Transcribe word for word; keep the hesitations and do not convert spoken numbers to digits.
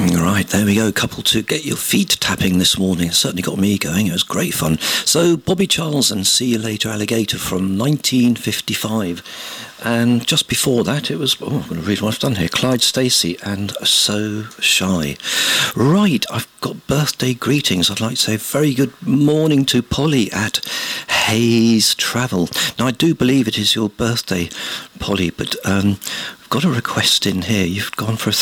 Right, there we go. Couple to get your feet tapping this morning. It certainly got me going. It was great fun. So, Bobby Charles and See You Later Alligator from nineteen fifty-five. And just before that, it was, oh, I'm going to read what I've done here, Clyde Stacey and So Shy. Right, I've got birthday greetings. I'd like to say very good morning to Polly at Hayes Travel. Now, I do believe it is your birthday, Polly, but um, I've got a request in here. You've gone for a